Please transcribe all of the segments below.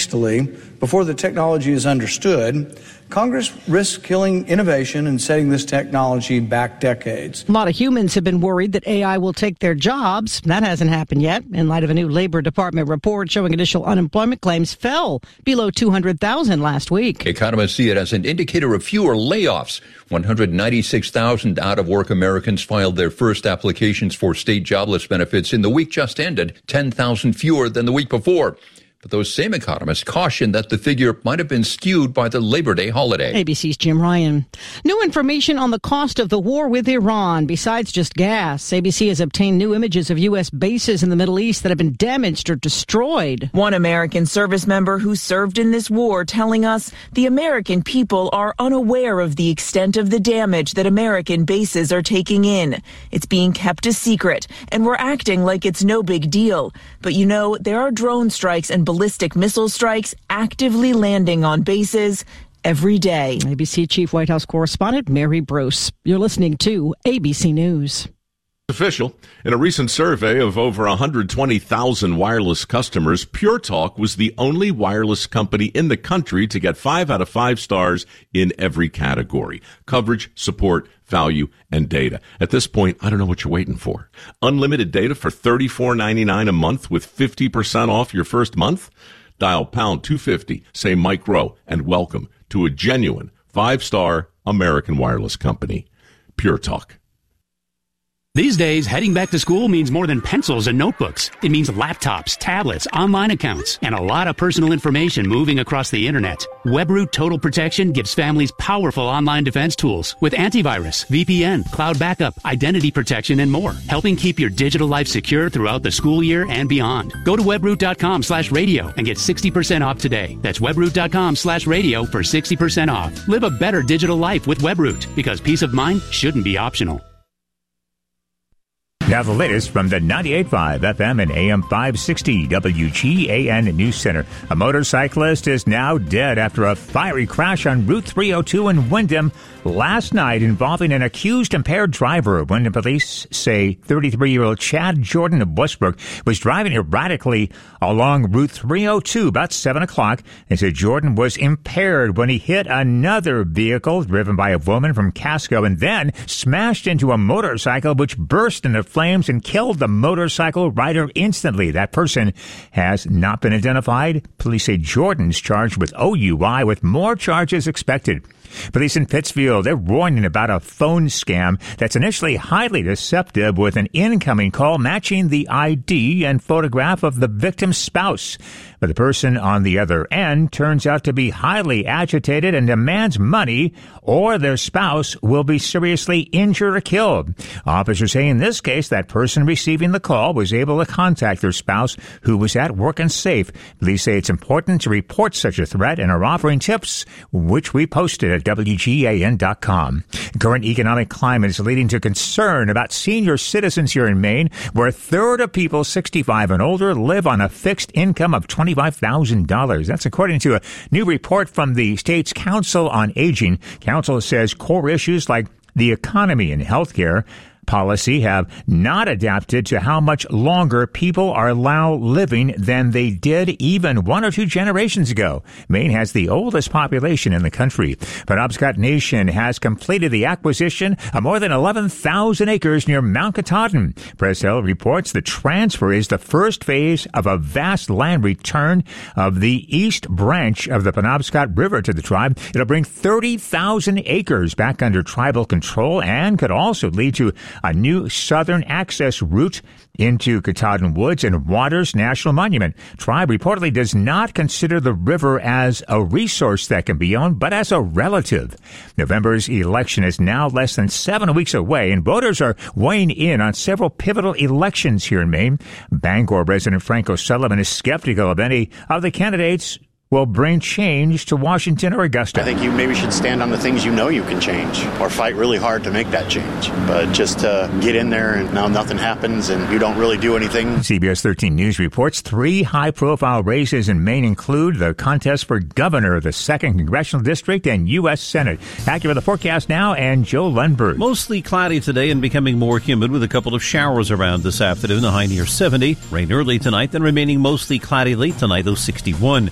hastily before the technology is understood, Congress risks killing innovation and setting this technology back decades. A lot of humans have been worried that AI will take their jobs. That hasn't happened yet, in light of a new Labor Department report showing initial unemployment claims fell below 200,000 last week. Economists see it as an indicator of fewer layoffs. 196,000 out-of-work Americans filed their first applications for state jobless benefits in the week just ended, 10,000 fewer than the week before. But those same economists caution that the figure might have been skewed by the Labor Day holiday. ABC's Jim Ryan. New information on the cost of the war with Iran, besides just gas. ABC has obtained new images of U.S. bases in the Middle East that have been damaged or destroyed. One American service member who served in this war telling us the American people are unaware of the extent of the damage that American bases are taking in. It's being kept a secret, and we're acting like it's no big deal. But you know, there are drone strikes and ballistic missile strikes actively landing on bases every day. ABC Chief White House Correspondent Mary Bruce. You're listening to ABC News. Official. In a recent survey of over 120,000 wireless customers, Pure Talk was the only wireless company in the country to get 5 out of 5 stars in every category: coverage, support, value, and data. At this point, I don't know what you're waiting for. Unlimited data for $34.99 a month with 50% off your first month? Dial pound 250, say Mike Rowe, and welcome to a genuine 5-star American wireless company. Pure Talk. These days, heading back to school means more than pencils and notebooks. It means laptops, tablets, online accounts, and a lot of personal information moving across the internet. WebRoot Total Protection gives families powerful online defense tools with antivirus, VPN, cloud backup, identity protection, and more, helping keep your digital life secure throughout the school year and beyond. Go to webroot.com/radio and get 60% off today. That's webroot.com/radio for 60% off. Live a better digital life with WebRoot, because peace of mind shouldn't be optional. Now the latest from the 98.5 FM and AM 560 WGAN News Center. A motorcyclist is now dead after a fiery crash on Route 302 in Windham last night involving an accused impaired driver. Windham police say 33-year-old Chad Jordan of Westbrook was driving erratically along Route 302 about 7 o'clock. They said Jordan was impaired when he hit another vehicle driven by a woman from Casco and then smashed into a motorcycle which burst into flames and killed the motorcycle rider instantly. That person has not been identified. Police say Jordan's charged with OUI with more charges expected. Police in Pittsfield, they're warning about a phone scam that's initially highly deceptive with an incoming call matching the ID and photograph of the victim's spouse. But the person on the other end turns out to be highly agitated and demands money, or their spouse will be seriously injured or killed. Officers say in this case, that person receiving the call was able to contact their spouse who was at work and safe. Police say it's important to report such a threat and are offering tips, which we posted at WGAN.com. The current economic climate is leading to concern about senior citizens here in Maine, where a third of people 65 and older live on a fixed income of $25,000. That's according to a new report from the state's Council on Aging. Council says core issues like the economy and healthcare policy have not adapted to how much longer people are now living than they did even 1 or 2 generations ago. Maine has the oldest population in the country. Penobscot Nation has completed the acquisition of more than 11,000 acres near Mount Katahdin. Press Hill reports the transfer is the first phase of a vast land return of the east branch of the Penobscot River to the tribe. It'll bring 30,000 acres back under tribal control and could also lead to a new southern access route into Katahdin Woods and Waters National Monument. Tribe reportedly does not consider the river as a resource that can be owned, but as a relative. November's election is now less than 7 weeks away, and voters are weighing in on several pivotal elections here in Maine. Bangor resident Frank O'Sullivan is skeptical of any of the candidates will bring change to Washington or Augusta. I think you maybe should stand on the things you know you can change, or fight really hard to make that change. But just to get in there and now nothing happens and you don't really do anything. CBS 13 News reports 3 high-profile races in Maine include the contest for governor of the 2nd Congressional District and U.S. Senate. Accurate the forecast now, and Joe Lundberg. Mostly cloudy today and becoming more humid with a couple of showers around this afternoon, a high near 70. Rain early tonight, then remaining mostly cloudy late tonight, though 61. Tomorrow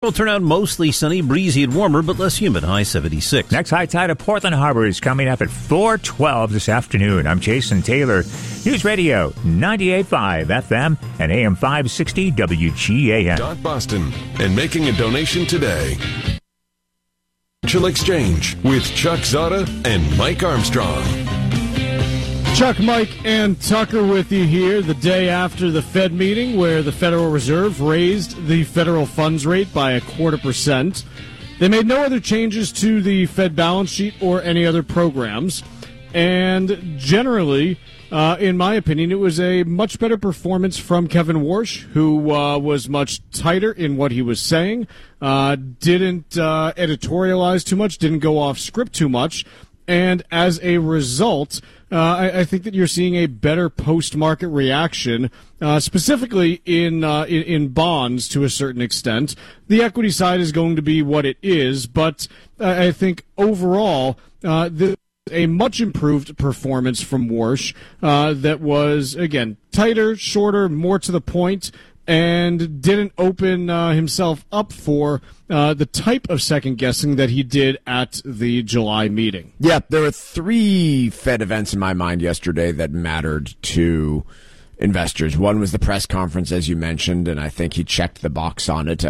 will turn out mostly sunny, breezy and warmer, but less humid, high 76. Next high tide of Portland Harbor is coming up at 4:12 this afternoon. I'm Jason Taylor. News Radio 98.5 FM and AM 560 WGAN. Boston and making a donation today. Financial Exchange with Chuck Zada and Mike Armstrong. Chuck, Mike, and Tucker with you here the day after the Fed meeting where the Federal Reserve raised the federal funds rate by 0.25%. They made no other changes to the Fed balance sheet or any other programs. And generally, in my opinion, it was a much better performance from Kevin Warsh, who was much tighter in what he was saying, didn't editorialize too much, didn't go off script too much. And as a result, I think that you're seeing a better post-market reaction, specifically in bonds to a certain extent. The equity side is going to be what it is, but I think overall, a much improved performance from Warsh that was, again, tighter, shorter, more to the point, and didn't open himself up for the type of second-guessing that he did at the July meeting. Yeah, there were 3 Fed events in my mind yesterday that mattered to investors. One was the press conference, as you mentioned, and I think he checked the box on it.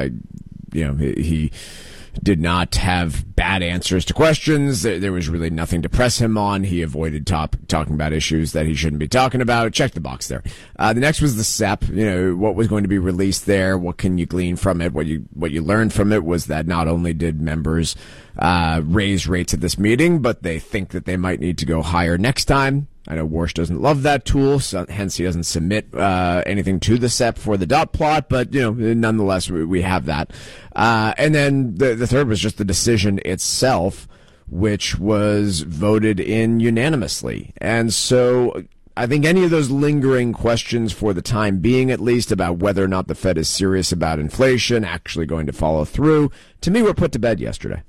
He did not have bad answers to questions. There was really nothing to press him on. He avoided talking about issues that he shouldn't be talking about. Check the box there. The next was the SEP. What was going to be released there? What can you glean from it? What you learned from it was that not only did members raise rates at this meeting, but they think that they might need to go higher next time. I know Warsh doesn't love that tool, so hence he doesn't submit anything to the SEP for the dot plot, but nonetheless, we have that. And then the third was just the decision itself, which was voted in unanimously. And so I think any of those lingering questions for the time being, at least, about whether or not the Fed is serious about inflation, actually going to follow through, to me were put to bed yesterday.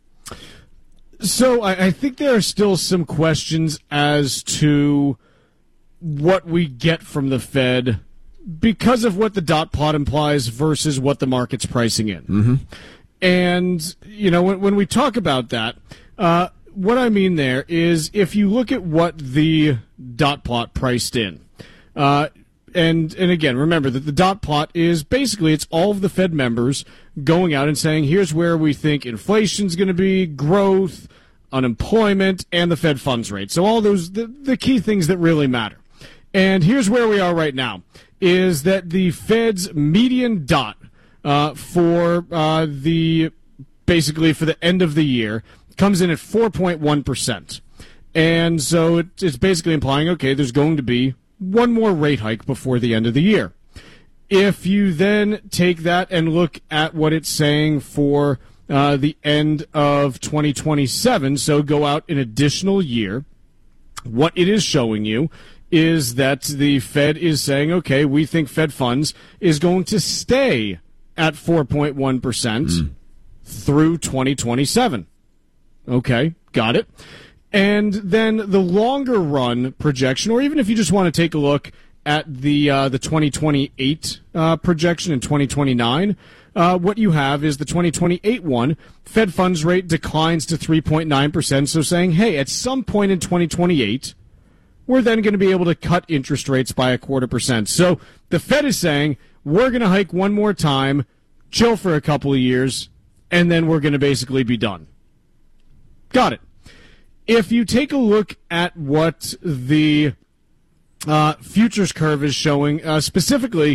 So I think there are still some questions as to what we get from the Fed because of what the dot plot implies versus what the market's pricing in. Mm-hmm. And, when we talk about that, what I mean there is if you look at what the dot plot priced in, and again, remember that the dot plot is basically it's all of the Fed members going out and saying, here's where we think inflation's going to be, growth, unemployment, and the Fed funds rate. So all those, the key things that really matter. And here's where we are right now, is that the Fed's median dot for the end of the year comes in at 4.1%. And so it's basically implying, okay, there's going to be one more rate hike before the end of the year. If you then take that and look at what it's saying for the end of 2027, so go out an additional year, what it is showing you is that the Fed is saying, okay, we think Fed funds is going to stay at 4.1% through 2027. Okay, got it. And then the longer run projection, or even if you just want to take a look at the 2028 projection in 2029, what you have is the 2028 one, Fed funds rate declines to 3.9%, so saying, hey, at some point in 2028, we're then going to be able to cut interest rates by 0.25%. So the Fed is saying, we're going to hike one more time, chill for a couple of years, and then we're going to basically be done. Got it. If you take a look at what the futures curve is showing, specifically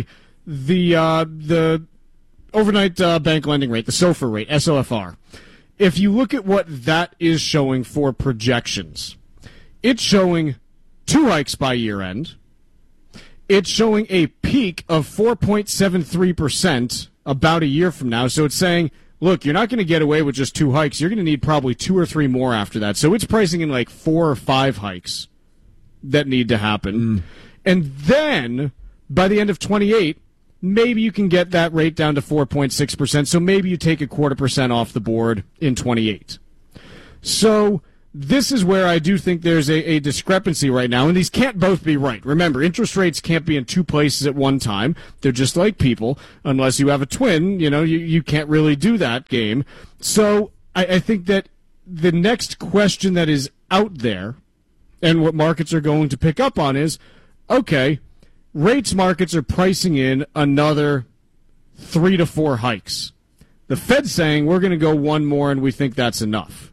the overnight bank lending rate, the SOFR rate, SOFR, if you look at what that is showing for projections, it's showing 2 hikes by year end. It's showing a peak of 4.73% about a year from now. So it's saying, look, you're not going to get away with just 2 hikes. You're going to need probably 2 or 3 more after that. So it's pricing in like 4 or 5 hikes that need to happen. And then by the end of 28, maybe you can get that rate down to 4.6%. So maybe you take 0.25% off the board in 28. So this is where I do think there's a discrepancy right now, and these can't both be right. Remember, interest rates can't be in two places at one time. They're just like people. Unless you have a twin, you can't really do that game. So I think that the next question that is out there and what markets are going to pick up on is, okay, rates markets are pricing in another 3 to 4 hikes. The Fed's saying we're going to go one more and we think that's enough.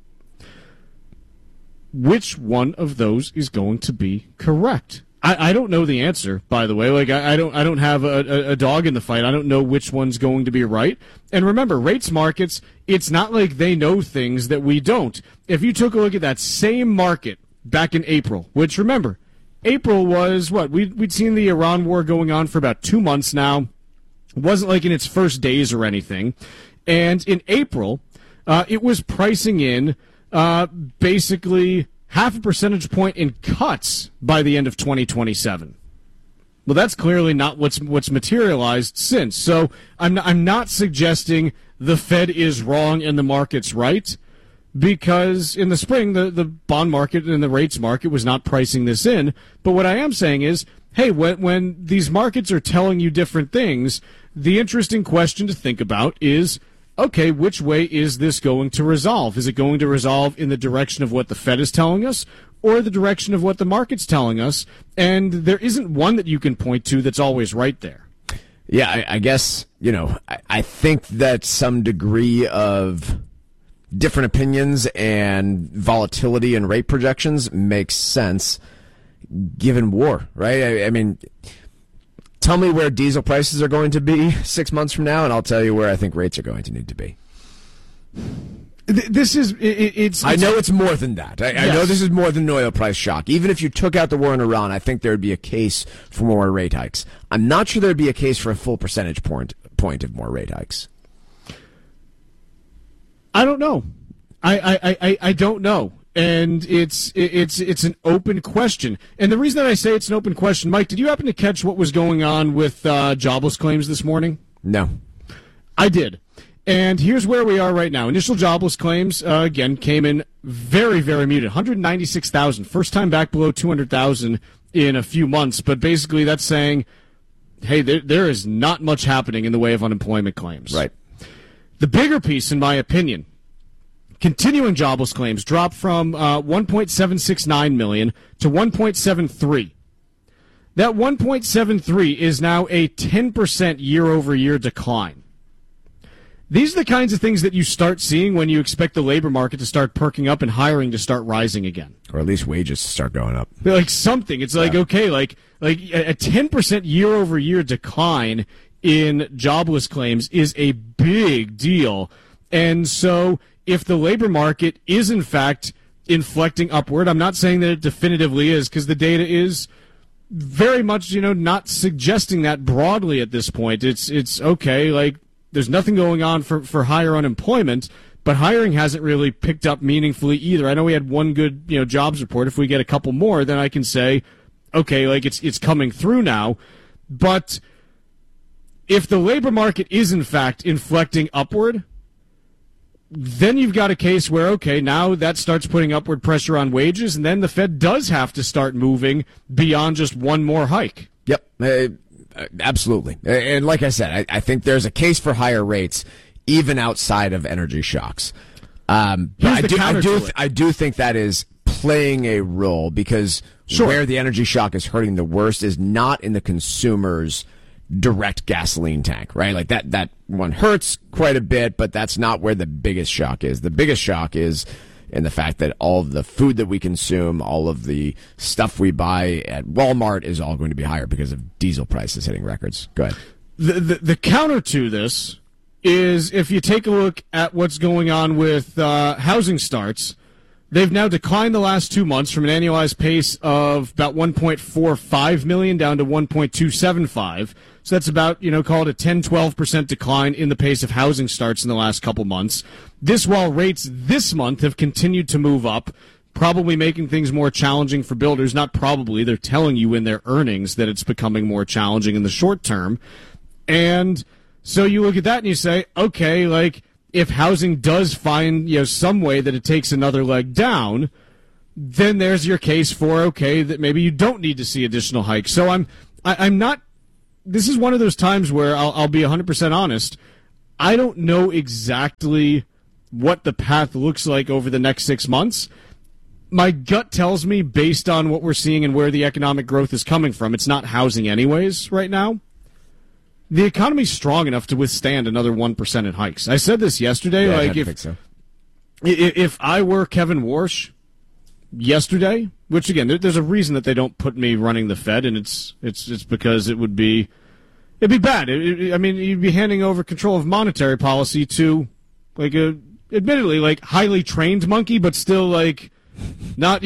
Which one of those is going to be correct? I don't know the answer, by the way. Like I don't have a dog in the fight. I don't know which one's going to be right. And remember, rates markets, it's not like they know things that we don't. If you took a look at that same market back in April, which remember, April was what? We'd seen the Iran war going on for about 2 months now. It wasn't like in its first days or anything. And in April, it was pricing in basically half a percentage point in cuts by the end of 2027. Well, that's clearly not what's materialized since. So I'm not suggesting the Fed is wrong and the market's right, because in the spring the bond market and the rates market was not pricing this in. But what I am saying is, hey, when these markets are telling you different things, the interesting question to think about is, okay, which way is this going to resolve? Is it going to resolve in the direction of what the Fed is telling us or the direction of what the market's telling us? And there isn't one that you can point to that's always right there. Yeah, I guess, I think that some degree of different opinions and volatility in rate projections makes sense given war, right? I mean, tell me where diesel prices are going to be 6 months from now, and I'll tell you where I think rates are going to need to be. I know it's more than that. I know this is more than an oil price shock. Even if you took out the war in Iran, I think there would be a case for more rate hikes. I'm not sure there would be a case for a full percentage point of more rate hikes. I don't know. I don't know. And it's an open question. And the reason that I say it's an open question, Mike, did you happen to catch what was going on with jobless claims this morning? No. I did. And here's where we are right now. Initial jobless claims, again, came in very, very muted. 196,000. First time back below 200,000 in a few months. But basically that's saying, hey, there is not much happening in the way of unemployment claims. Right. The bigger piece, in my opinion, continuing jobless claims dropped from 1.769 million to 1.73. That 1.73 is now a 10% year-over-year decline. These are the kinds of things that you start seeing when you expect the labor market to start perking up and hiring to start rising again. Or at least wages to start going up. Like something. It's like, okay, like a 10% year-over-year decline in jobless claims is a big deal. And so if the labor market is, in fact, inflecting upward, I'm not saying that it definitively is, because the data is very much, not suggesting that broadly at this point. It's okay, like, there's nothing going on for higher unemployment, but hiring hasn't really picked up meaningfully either. I know we had one good, jobs report. If we get a couple more, then I can say, okay, like, it's coming through now. But if the labor market is, in fact, inflecting upward, then you've got a case where, okay, now that starts putting upward pressure on wages, and then the Fed does have to start moving beyond just one more hike. Yep, absolutely. And like I said, I think there's a case for higher rates even outside of energy shocks. But I do think that is playing a role, because where the energy shock is hurting the worst is not in the consumer's direct gasoline tank, right? Like that one hurts quite a bit, but that's not where the biggest shock is. The biggest shock is in the fact that all of the food that we consume, all of the stuff we buy at Walmart is all going to be higher because of diesel prices hitting records. Go ahead. The counter to this is, if you take a look at what's going on with housing starts, they've now declined the last 2 months from an annualized pace of about 1.45 million down to 1.275. So that's about, call it a 10-12% decline in the pace of housing starts in the last couple months. This while rates this month have continued to move up, probably making things more challenging for builders. Not probably, they're telling you in their earnings that it's becoming more challenging in the short term. And so you look at that and you say, okay, like, if housing does find some way that it takes another leg down, then there's your case for, okay, that maybe you don't need to see additional hikes. So I'm not, this is one of those times where I'll be 100% honest. I don't know exactly what the path looks like over the next 6 months. My gut tells me, based on what we're seeing and where the economic growth is coming from, it's not housing anyways right now. The economy's strong enough to withstand another 1% in hikes. I said this yesterday. If I were Kevin Warsh yesterday, which again, there's a reason that they don't put me running the Fed, and it's because it'd be bad. You'd be handing over control of monetary policy to admittedly highly trained monkey, but still not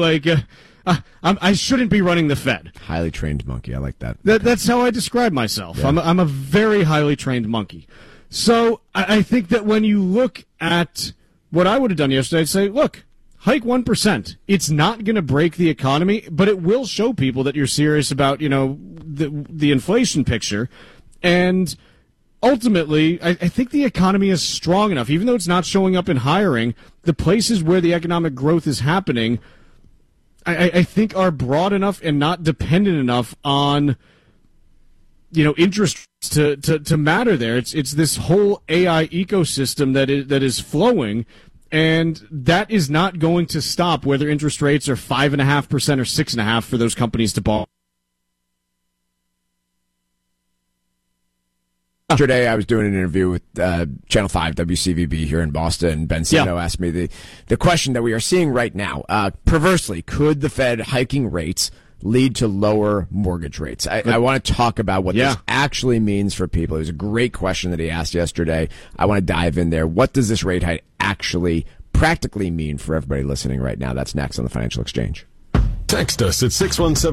I shouldn't be running the Fed. Highly trained monkey. I like that. That's how I describe myself. Yeah. I'm a very highly trained monkey. So I think that when you look at what I would have done yesterday, I'd say, look, hike 1%. It's not going to break the economy, but it will show people that you're serious about, the inflation picture. And ultimately, I think the economy is strong enough, even though it's not showing up in hiring, the places where the economic growth is happening, I think are broad enough and not dependent enough on, interest to matter there. It's this whole AI ecosystem that is flowing, and that is not going to stop whether interest rates are 5.5% or 6.5% for those companies to borrow. Yesterday, I was doing an interview with Channel 5 WCVB here in Boston, and Ben Sino asked me the question that we are seeing right now. Perversely, could the Fed hiking rates lead to lower mortgage rates? I want to talk about what this actually means for people. It was a great question that he asked yesterday. I want to dive in there. What does this rate hike actually practically mean for everybody listening right now? That's next on the Financial Exchange. Text us at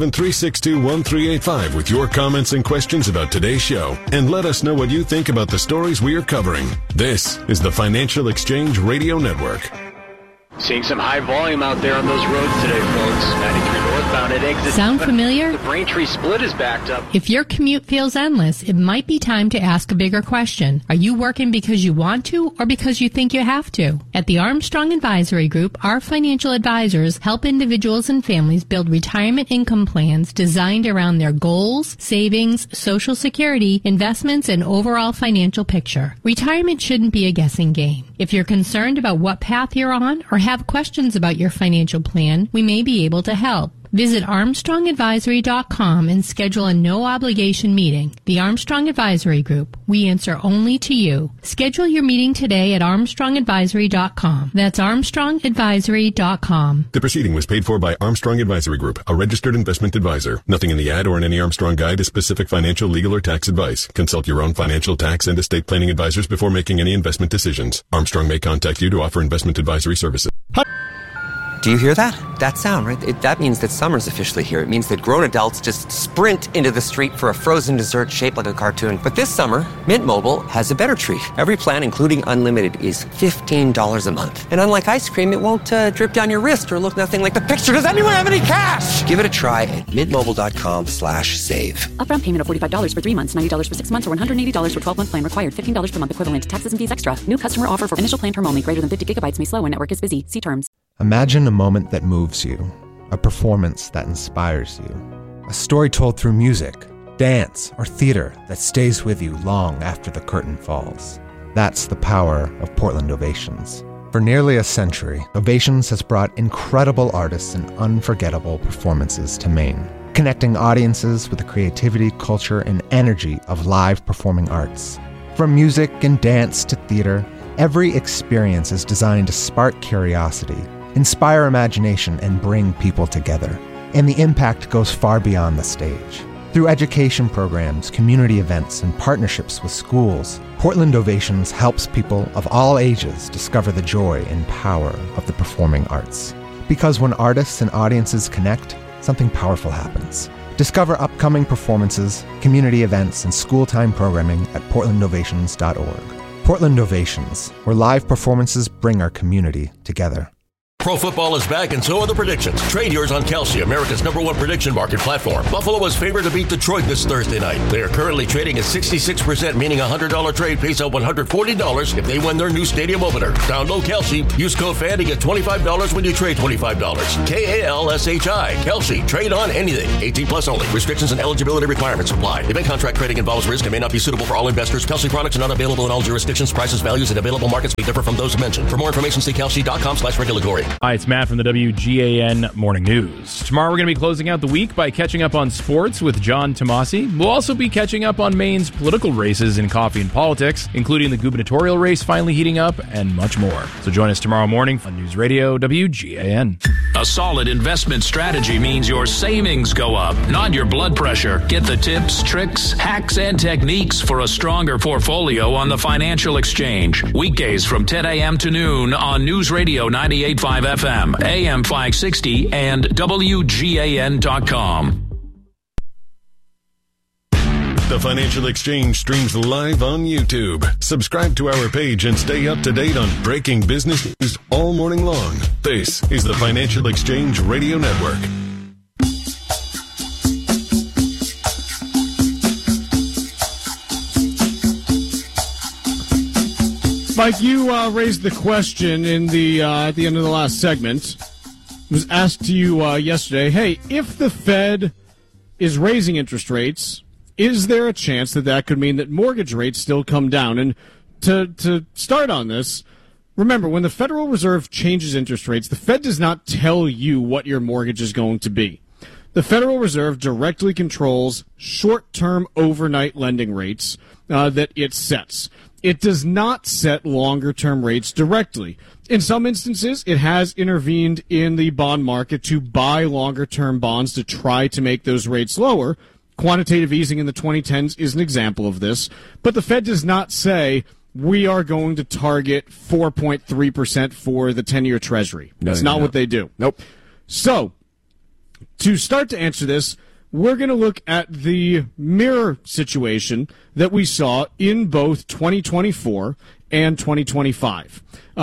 617-362-1385 with your comments and questions about today's show, and let us know what you think about the stories we are covering. This is the Financial Exchange Radio Network. Seeing some high volume out there on those roads today, folks. 93 northbound at exit. Sound familiar? The Braintree split is backed up. If your commute feels endless, it might be time to ask a bigger question. Are you working because you want to or because you think you have to? At the Armstrong Advisory Group, our financial advisors help individuals and families build retirement income plans designed around their goals, savings, Social Security, investments, and overall financial picture. Retirement shouldn't be a guessing game. If you're concerned about what path you're on or have questions about your financial plan, we may be able to help. Visit ArmstrongAdvisory.com and schedule a no-obligation meeting. The Armstrong Advisory Group. We answer only to you. Schedule your meeting today at ArmstrongAdvisory.com. That's ArmstrongAdvisory.com. The proceeding was paid for by Armstrong Advisory Group, a registered investment advisor. Nothing in the ad or in any Armstrong guide is specific financial, legal, or tax advice. Consult your own financial, tax, and estate planning advisors before making any investment decisions. Armstrong may contact you to offer investment advisory services. Do you hear that? That sound, right? That means that summer's officially here. It means that grown adults just sprint into the street for a frozen dessert shaped like a cartoon. But this summer, Mint Mobile has a better treat. Every plan, including unlimited, is $15 a month. And unlike ice cream, it won't drip down your wrist or look nothing like the picture. Does anyone have any cash? Give it a try at mintmobile.com/save. Upfront payment of $45 for 3 months, $90 for 6 months, or $180 for 12-month plan required. $15 per month equivalent. Taxes and fees extra. New customer offer for initial plan term only. Greater than 50 gigabytes may slow when network is busy. See terms. Imagine a moment that moves you, a performance that inspires you, a story told through music, dance, or theater that stays with you long after the curtain falls. That's the power of Portland Ovations. For nearly a century, Ovations has brought incredible artists and unforgettable performances to Maine, connecting audiences with the creativity, culture, and energy of live performing arts. From music and dance to theater, every experience is designed to spark curiosity, inspire imagination, and bring people together. And the impact goes far beyond the stage. Through education programs, community events, and partnerships with schools, Portland Ovations helps people of all ages discover the joy and power of the performing arts. Because when artists and audiences connect, something powerful happens. Discover upcoming performances, community events, and school-time programming at portlandovations.org. Portland Ovations, where live performances bring our community together. Pro football is back and so are the predictions. Trade yours on Kalshi, America's #1 prediction market platform. Buffalo is favored to beat Detroit this Thursday night. They are currently trading at 66%, meaning a $100 trade pays out $140 if they win their new stadium opener. Download Kalshi. Use code FAN to get $25 when you trade $25. Kalshi. Kalshi. Trade on anything. 18 plus only. Restrictions and eligibility requirements apply. Event contract trading involves risk and may not be suitable for all investors. Kalshi products are not available in all jurisdictions. Prices, values, and available markets may differ from those mentioned. For more information, see kalshi.com/regulatory. Hi, it's Matt from the WGAN Morning News. Tomorrow we're going to be closing out the week by catching up on sports with John Tomasi. We'll also be catching up on Maine's political races in coffee and politics, including the gubernatorial race finally heating up and much more. So join us tomorrow morning on News Radio WGAN. A solid investment strategy means your savings go up, not your blood pressure. Get the tips, tricks, hacks, and techniques for a stronger portfolio on the Financial Exchange. Weekdays from 10 a.m. to noon on News Radio 98.5 FM, AM 560, and WGAN.com. The Financial Exchange streams live on YouTube. Subscribe to our page and stay up to date on breaking business news all morning long. This is the Financial Exchange Radio Network. Mike, you raised the question in the at the end of the last segment. It was asked to you yesterday, hey, if the Fed is raising interest rates, is there a chance that that could mean that mortgage rates still come down? And to start on this, remember, when the Federal Reserve changes interest rates, the Fed does not tell you what your mortgage is going to be. The Federal Reserve directly controls short-term overnight lending rates that it sets. It does not set longer-term rates directly. In some instances, it has intervened in the bond market to buy longer-term bonds to try to make those rates lower. Quantitative easing in the 2010s is an example of this. But the Fed does not say, we are going to target 4.3% for the 10-year Treasury. That's not what they do. Nope. So, to start to answer this, we're going to look at the mirror situation that we saw in both 2024 and 2025.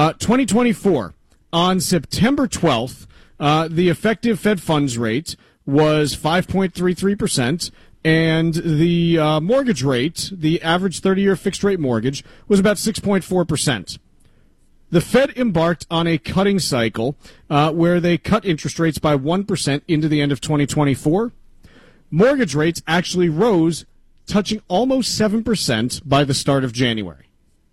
2024, on September 12th, the effective Fed funds rate was 5.33%, and the mortgage rate, the average 30-year fixed-rate mortgage, was about 6.4%. The Fed embarked on a cutting cycle where they cut interest rates by 1% into the end of 2024. Mortgage rates actually rose, touching almost 7% by the start of January.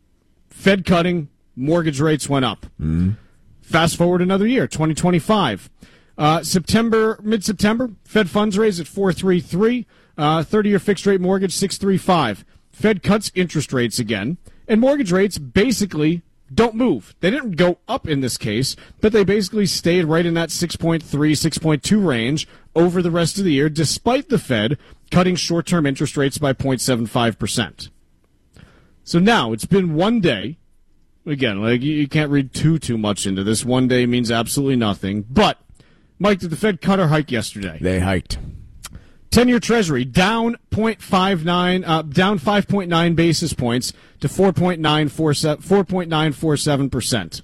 Fed cutting, mortgage rates went up. Fast forward another year, 2025. Mid-September, Fed funds rate at 4.33, 30-year fixed-rate mortgage 6.35. Fed cuts interest rates again, and mortgage rates basically don't move. They didn't go up in this case, but they basically stayed right in that 6.3, 6.2 range over the rest of the year, despite the Fed cutting short-term interest rates by 0.75%. So now, it's been one day. Again, like you can't read too much into this. One day means absolutely nothing. But, Mike, did the Fed cut or hike yesterday? They hiked. 10-year Treasury down 5.9 basis points to 4.947%.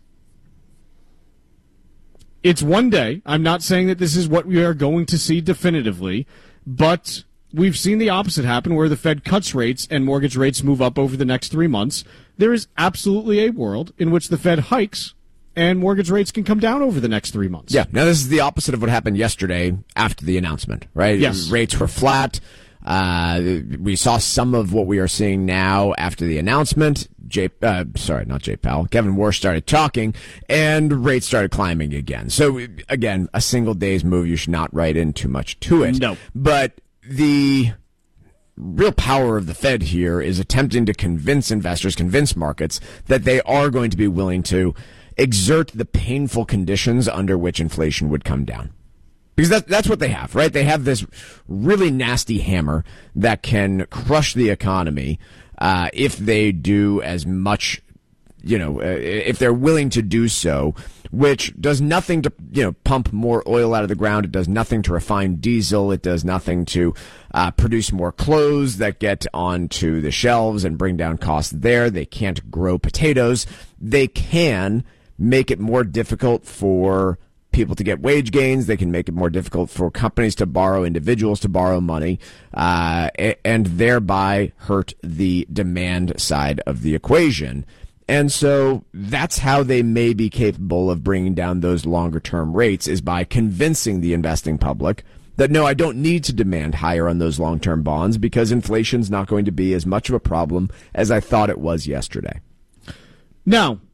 It's one day. I'm not saying that this is what we are going to see definitively, but we've seen the opposite happen where the Fed cuts rates and mortgage rates move up over the next 3 months. There is absolutely a world in which the Fed hikes and mortgage rates can come down over the next 3 months. Yeah. Now, this is the opposite of what happened yesterday after the announcement, right? Yes. Rates were flat. We saw some of what we are seeing now after the announcement. Kevin Warsh started talking, and rates started climbing again. So, again, a single day's move, you should not write in too much to it. No. But the real power of the Fed here is attempting to convince investors, convince markets, that they are going to be willing to exert the painful conditions under which inflation would come down. Because that's what they have, right? They have this really nasty hammer that can crush the economy if they do as much, if they're willing to do so, which does nothing to, pump more oil out of the ground. It does nothing to refine diesel. It does nothing to produce more clothes that get onto the shelves and bring down costs there. They can't grow potatoes. They can make it more difficult for people to get wage gains. They can make it more difficult for companies to borrow, individuals to borrow money, and thereby hurt the demand side of the equation. And so that's how they may be capable of bringing down those longer-term rates, is by convincing the investing public that, no, I don't need to demand higher on those long-term bonds because inflation's not going to be as much of a problem as I thought it was yesterday. Now,